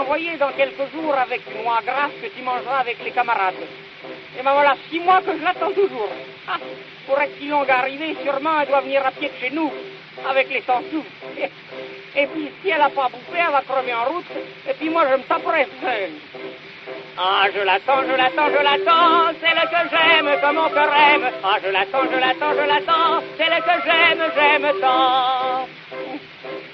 envoyé dans quelques jours avec une noix grasse que tu mangeras avec les camarades. Et ben voilà, 6 mois que je l'attends toujours. Ah, pourrait qu'il longue arriver, sûrement elle doit venir à pied de chez nous, avec les 100 sous. Et puis si elle n'a pas bouffé, elle va crever en route, et puis moi je me taperai seul. Ah, je l'attends, je l'attends, je l'attends, c'est le que j'aime, comme mon cœur aime. Ah, je l'attends, je l'attends, je l'attends, c'est le que j'aime, j'aime tant.